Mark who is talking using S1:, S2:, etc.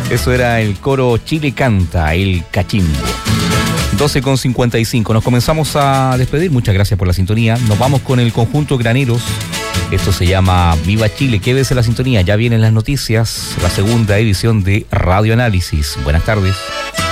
S1: Eso era el coro Chile Canta, el cachimbo. 12:55. Nos comenzamos a despedir. Muchas gracias por la sintonía. Nos vamos con el conjunto Graneros. Esto se llama Viva Chile. Quédese en la sintonía. Ya vienen las noticias. La segunda edición de Radio Análisis. Buenas tardes.